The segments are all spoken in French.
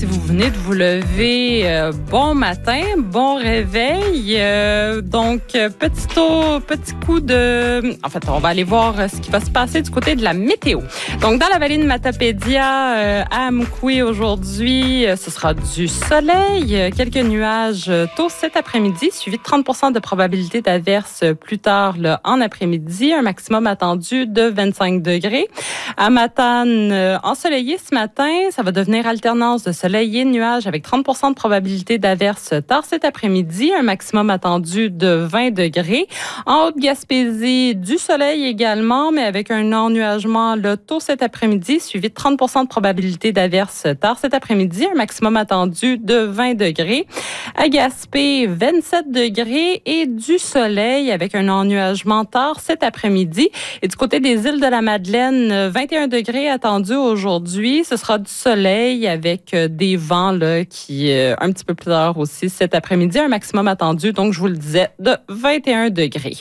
Si vous venez de vous lever, bon matin, bon réveil. Petit coup de... En fait, on va aller voir ce qui va se passer du côté de la météo. Donc, dans la vallée de Matapédia, à Amkoui aujourd'hui, ce sera du soleil, quelques nuages tôt cet après-midi, suivi de 30% de probabilité d'averse plus tard là, en après-midi, un maximum attendu de 25 degrés. À Matane, ensoleillé ce matin, ça va devenir alternance de soleil et de nuages avec 30% de probabilité d'averse tard cet après-midi, un maximum attendu de 20 degrés. En Haute-Gaspésie, du soleil également, mais avec un ennuagement là, tôt cet après-midi, suivi de 30% de probabilité d'averse tard cet après-midi, un maximum attendu de 20 degrés. À Gaspé, 27 degrés et du soleil avec un ennuagement tard cet après-midi. Et du côté des îles de la Madeleine, 21 degrés attendus aujourd'hui. Ce sera du soleil avec des vents là, qui, un petit peu plus tard aussi cet après-midi, un maximum attendu, donc je vous le disais, de 21 degrés.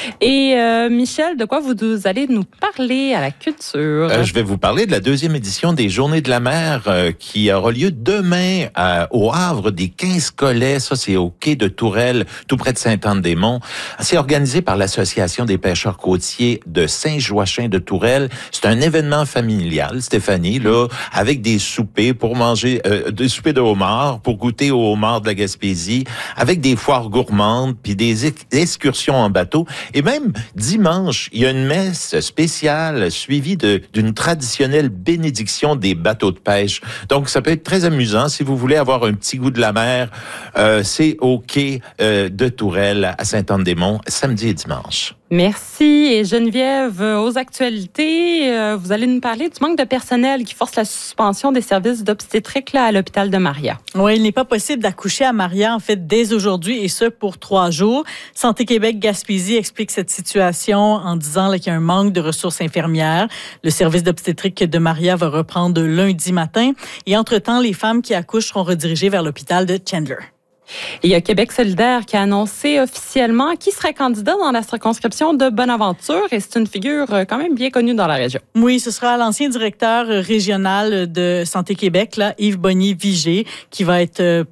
Et Michel, de quoi vous allez nous parler à la culture? Je vais vous parler de la deuxième édition des Journées de la mer qui aura lieu demain au Havre des 15 Collets. Ça, c'est au quai de Tourelle, tout près de Sainte-Anne-des-Monts. C'est organisé par l'Association des pêcheurs côtiers de Saint-Joachim de Tourelle. C'est un événement familial, Stéphanie, là, avec des soupers pour manger, des soupers de homard, pour goûter au homard de la Gaspésie, avec des foires gourmandes, puis des excursions en bateau. Et même dimanche, il y a une messe spéciale suivie d'une traditionnelle bénédiction des bateaux de pêche. Donc, ça peut être très amusant si vous voulez avoir un petit goût de la mer. C'est au quai de Tourelle à Sainte-Anne-des-Monts, samedi et dimanche. Merci. Et Geneviève, aux actualités, vous allez nous parler du manque de personnel qui force la suspension des services d'obstétrique là, à l'hôpital de Maria. Oui, il n'est pas possible d'accoucher à Maria, en fait, dès aujourd'hui, et ce, pour 3 jours. Santé Québec Gaspésie explique cette situation en disant là, qu'il y a un manque de ressources infirmières. Le service d'obstétrique de Maria va reprendre lundi matin. Et entre-temps, les femmes qui accouchent seront redirigées vers l'hôpital de Chandler. Et il y a Québec solidaire qui a annoncé officiellement qui serait candidat dans la circonscription de Bonaventure et c'est une figure quand même bien connue dans la région. Oui, ce sera l'ancien directeur régional de Santé Québec, là, Yves Bonnier-Vigé, qui va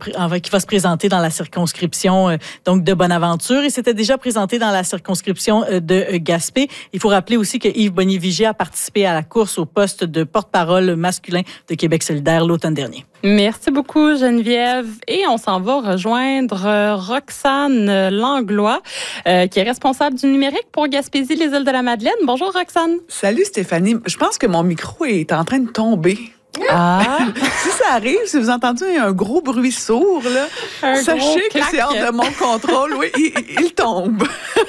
se présenter dans la circonscription donc de Bonaventure et s'était déjà présenté dans la circonscription de Gaspé. Il faut rappeler aussi que Yves Bonnier-Vigé a participé à la course au poste de porte-parole masculin de Québec solidaire l'automne dernier. Merci beaucoup, Geneviève. Et on s'en va rejoindre Roxane Langlois, qui est responsable du numérique pour Gaspésie, les îles de la Madeleine. Bonjour, Roxane. Salut, Stéphanie. Je pense que mon micro est en train de tomber. Ah! Si ça arrive, si vous entendez un gros bruit sourd, là, sachez que c'est hors de mon contrôle. Oui, il tombe.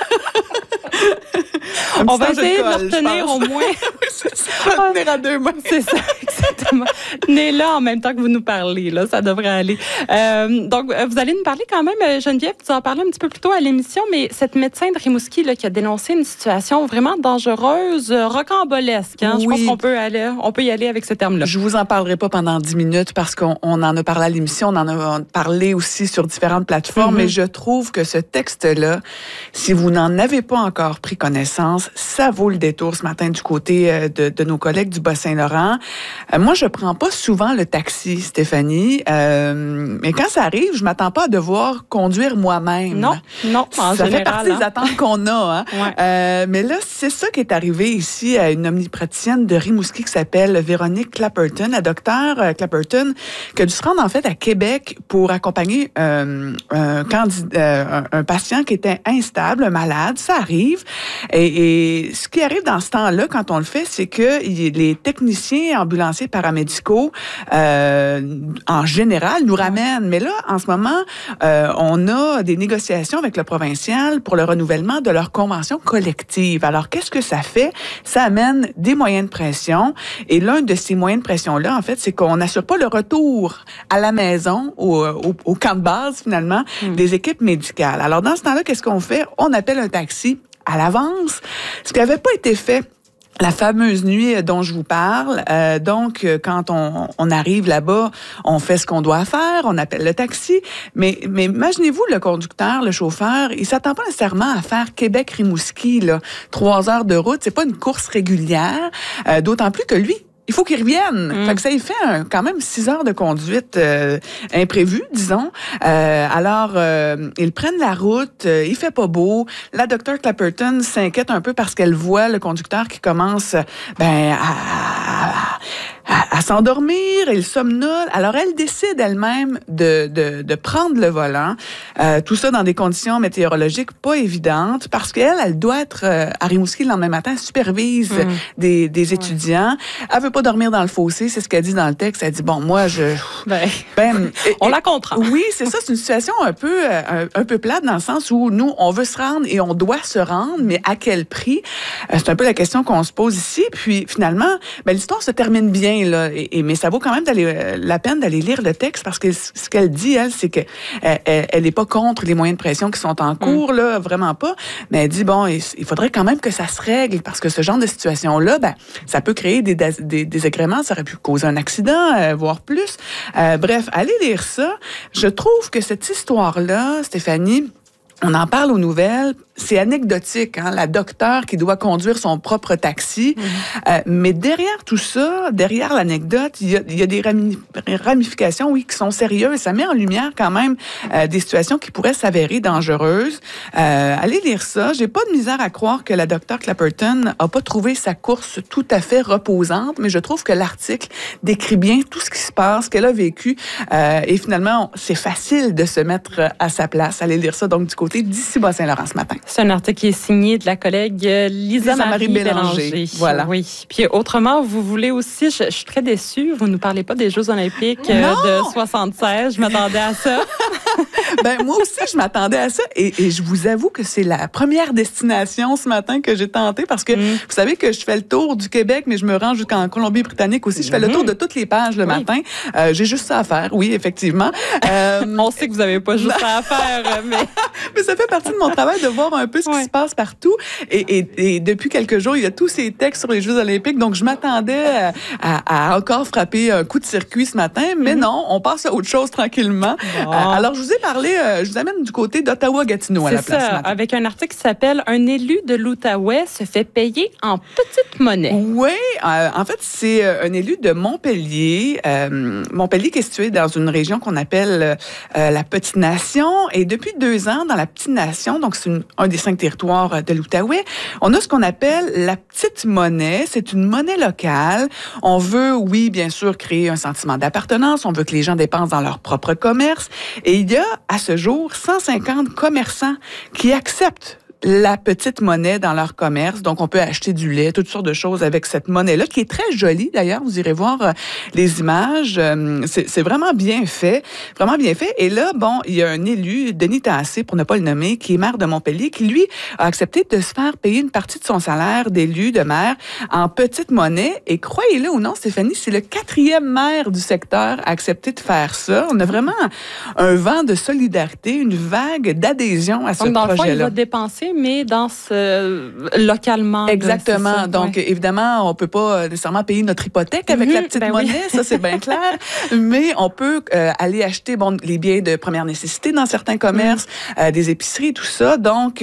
On va essayer de le retenir au moins. Oui, c'est ça. On va tenir à 2 mains. C'est ça, exactement. Tenez-là en même temps que vous nous parlez, là, ça devrait aller. Donc, vous allez nous parler quand même, Geneviève, tu en parlais un petit peu plus tôt à l'émission, mais cette médecin de Rimouski là, qui a dénoncé une situation vraiment dangereuse, rocambolesque. Hein? Oui. Je pense qu'on peut y aller avec ce terme-là. Je vous en parlerai pas pendant 10 minutes parce qu'on en a parlé à l'émission, on en a parlé aussi sur différentes plateformes, mais je trouve que ce texte-là, si vous n'en avez pas encore pris connaissance, ça vaut le détour ce matin du côté de nos collègues du Bas-Saint-Laurent. Moi, je prends pas souvent le taxi, Stéphanie, mais quand ça arrive, je m'attends pas à devoir conduire moi-même. Non, en ça général. fait partie des attentes qu'on a. Hein? Ouais. Mais là, c'est ça qui est arrivé ici à une omnipraticienne de Rimouski qui s'appelle Véronique Clapperton, la docteure Clapperton, qui a dû se rendre en fait à Québec pour accompagner un patient qui était instable, malade. Ça arrive. Et ce qui arrive dans ce temps-là, quand on le fait, c'est que les techniciens ambulanciers paramédicaux, en général, nous ramènent. Mais là, en ce moment, on a des négociations avec le provincial pour le renouvellement de leur convention collective. Alors, qu'est-ce que ça fait? Ça amène des moyens de pression. Et l'un de ces moyens de pression-là, en fait, c'est qu'on n'assure pas le retour à la maison, au camp de base, finalement, des équipes médicales. Alors, dans ce temps-là, qu'est-ce qu'on fait? On appelle un taxi à l'avance, ce qui n'avait pas été fait la fameuse nuit dont je vous parle. Donc, quand on arrive là-bas, on fait ce qu'on doit faire, on appelle le taxi. Mais imaginez-vous, le conducteur, le chauffeur, il s'attend pas nécessairement à faire Québec-Rimouski, là, 3 heures de route. C'est pas une course régulière. D'autant plus que lui, il faut qu'ils reviennent. Fait que ça y fait quand même 6 heures de conduite imprévue, disons. Alors, ils prennent la route, il fait pas beau. La Dr. Clapperton s'inquiète un peu parce qu'elle voit le conducteur qui commence à s'endormir, il somnole. Alors, elle décide elle-même de prendre le volant. Tout ça dans des conditions météorologiques pas évidentes parce qu'elle doit être à Rimouski le lendemain matin, supervise des étudiants. Elle veut pas dormir dans le fossé, c'est ce qu'elle dit dans le texte. Elle dit, bon, moi, on la comprend. Oui, c'est ça, c'est une situation un peu plate dans le sens où nous, on veut se rendre et on doit se rendre, mais à quel prix? C'est un peu la question qu'on se pose ici. Puis finalement, l'histoire se termine bien, là, mais ça vaut quand même la peine d'aller lire le texte parce que ce qu'elle dit, elle, c'est que elle n'est pas contre les moyens de pression qui sont en cours, là, vraiment pas. Mais elle dit, bon, il faudrait quand même que ça se règle parce que ce genre de situation-là, ça peut créer des désagréments, ça aurait pu causer un accident, voire plus. Bref, allez lire ça. Je trouve que cette histoire-là, Stéphanie, on en parle aux nouvelles, c'est anecdotique, hein, la docteure qui doit conduire son propre taxi. Mais derrière tout ça, derrière l'anecdote, il y a des ramifications, oui, qui sont sérieuses. Ça met en lumière quand même des situations qui pourraient s'avérer dangereuses. Allez lire ça. J'ai pas de misère à croire que la docteure Clapperton a pas trouvé sa course tout à fait reposante, mais je trouve que l'article décrit bien tout ce qui se passe, qu'elle a vécu. Et finalement, c'est facile de se mettre à sa place. Allez lire ça donc du côté d'ici Bas-Saint-Laurent ce matin. C'est un article qui est signé de la collègue Lisa-Marie Bélanger. Voilà. Oui. Puis autrement, vous voulez aussi, je suis très déçue, vous ne nous parlez pas des Jeux olympiques de 76. Je m'attendais à ça. Moi aussi, je m'attendais à ça. Et je vous avoue que c'est la première destination ce matin que j'ai tentée parce que vous savez que je fais le tour du Québec, mais je me rends jusqu'en Colombie-Britannique aussi. Je fais le tour de toutes les pages le matin. J'ai juste ça à faire, oui, effectivement. On sait que vous n'avez pas juste ça à faire, mais ça fait partie de mon travail de voir un peu ce qui se passe partout. Et depuis quelques jours, il y a tous ces textes sur les Jeux olympiques. Donc, je m'attendais à encore frapper un coup de circuit ce matin. Mais non, on passe à autre chose tranquillement. Bon. Alors, je vous ai parlé, je vous amène du côté d'Ottawa-Gatineau à la place. C'est ça, avec un article qui s'appelle « Un élu de l'Outaouais se fait payer en petite monnaie ». Oui, en fait, c'est un élu de Montpellier. Montpellier qui est situé dans une région qu'on appelle la Petite Nation. Et depuis 2 ans, dans la Petite Nation, donc c'est un des 5 territoires de l'Outaouais, on a ce qu'on appelle la petite monnaie. C'est une monnaie locale. On veut, oui, bien sûr, créer un sentiment d'appartenance. On veut que les gens dépensent dans leur propre commerce. Et il y a, à ce jour, 150 commerçants qui acceptent la petite monnaie dans leur commerce. Donc, on peut acheter du lait, toutes sortes de choses avec cette monnaie-là, qui est très jolie, d'ailleurs. Vous irez voir les images. C'est vraiment bien fait. Vraiment bien fait. Et là, bon, il y a un élu, Denis Tassé, pour ne pas le nommer, qui est maire de Montpellier, qui, lui, a accepté de se faire payer une partie de son salaire d'élu, de maire, en petite monnaie. Et croyez-le ou non, Stéphanie, c'est le 4e maire du secteur à accepter de faire ça. On a vraiment un vent de solidarité, une vague d'adhésion à ce projet-là. Donc, dans le fond, il va dépenser mais localement. Exactement. Ça, donc, évidemment, on peut pas nécessairement payer notre hypothèque avec la petite monnaie, ça c'est bien clair. Mais on peut aller acheter les biens de première nécessité dans certains commerces, des épiceries, tout ça. Donc,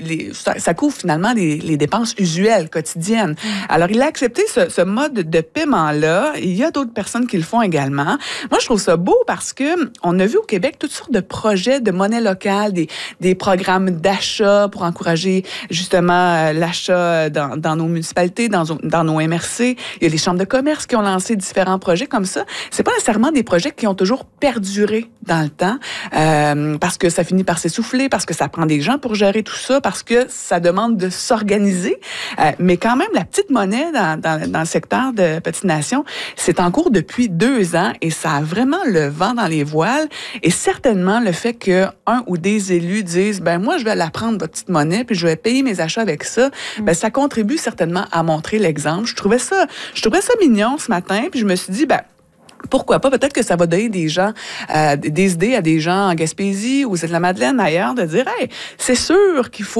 ça couvre finalement les dépenses usuelles, quotidiennes. Alors, il a accepté ce mode de paiement-là. Il y a d'autres personnes qui le font également. Moi, je trouve ça beau parce que on a vu au Québec toutes sortes de projets de monnaie locale, des programmes d'achat pour encourager justement l'achat dans nos municipalités, dans nos MRC. Il y a les chambres de commerce qui ont lancé différents projets comme ça. C'est pas nécessairement des projets qui ont toujours perduré dans le temps parce que ça finit par s'essouffler, parce que ça prend des gens pour gérer tout ça, parce que ça demande de s'organiser. Mais quand même, la petite monnaie dans le secteur de Petite Nation, c'est en cours depuis 2 ans et ça a vraiment le vent dans les voiles. Et certainement le fait que un ou des élus disent, moi, je vais la prendre, votre petite monnaie, puis je vais payer mes achats avec ça, ça contribue certainement à montrer l'exemple. Je trouvais ça mignon ce matin, puis je me suis dit, pourquoi pas? Peut-être que ça va donner des idées à des gens en Gaspésie ou de la Madeleine ailleurs de dire, hey, c'est sûr qu'il faut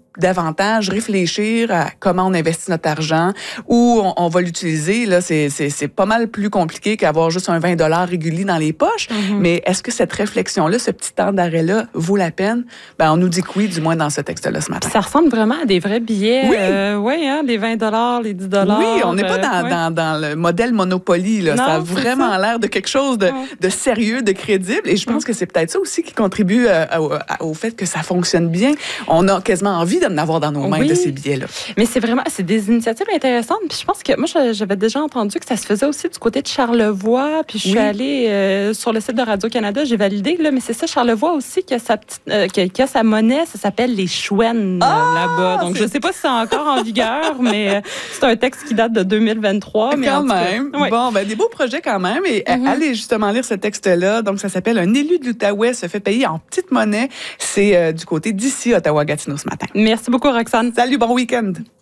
davantage réfléchir à comment on investit notre argent, où on va l'utiliser. Là, c'est pas mal plus compliqué qu'avoir juste un 20 $ régulier dans les poches. Mais est-ce que cette réflexion-là, ce petit temps d'arrêt-là, vaut la peine? Ben, on nous dit que oui, du moins dans ce texte-là ce matin. Ça ressemble vraiment à des vrais billets. Oui, oui, hein, les 20 $, les 10 $. Oui, on n'est pas dans le modèle Monopoly. Là. Non, ça a vraiment l'air de quelque chose de sérieux, de crédible. Et je pense que c'est peut-être ça aussi qui contribue au fait que ça fonctionne bien. On a quasiment envie d'en avoir dans nos mains de ces billets-là. Mais c'est des initiatives intéressantes. Puis je pense que moi, j'avais déjà entendu que ça se faisait aussi du côté de Charlevoix. Puis je suis allée sur le site de Radio-Canada, j'ai validé. Là, mais c'est ça, Charlevoix aussi qui a sa monnaie. Ça s'appelle les chouennes là-bas. Donc je ne sais pas si c'est encore en vigueur, mais c'est un texte qui date de 2023. Mais quand même. Bon, ben, des beaux projets quand même. Et allez justement lire ce texte-là. Donc ça s'appelle « Un élu de l'Outaouais se fait payer en petite monnaie ». C'est du côté d'ici, Ottawa-Gatineau ce matin. Merci beaucoup, Roxane. Salut, bon week-end.